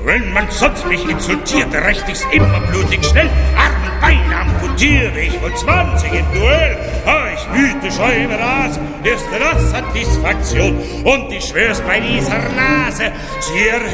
Wenn man sonst mich insultierte, rächt ich's immer blutig schnell. Arm und Bein amputiere ich wohl 20 im Duell. Ich wüte Schäume Ras, erst das Satisfaktion. Und ich schwör's bei dieser Nase, sie